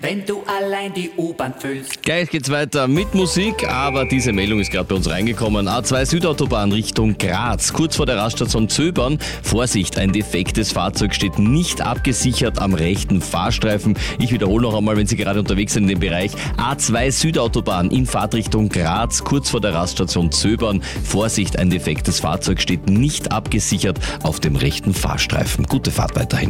Wenn du allein die U-Bahn füllst. Gleich geht's weiter mit Musik, aber diese Meldung ist gerade bei uns reingekommen. A2 Südautobahn Richtung Graz, kurz vor der Raststation Zöbern. Vorsicht, ein defektes Fahrzeug steht nicht abgesichert am rechten Fahrstreifen. Ich wiederhole noch einmal, wenn Sie gerade unterwegs sind in dem Bereich. A2 Südautobahn in Fahrtrichtung Graz, kurz vor der Raststation Zöbern. Vorsicht, ein defektes Fahrzeug steht nicht abgesichert auf dem rechten Fahrstreifen. Gute Fahrt weiterhin.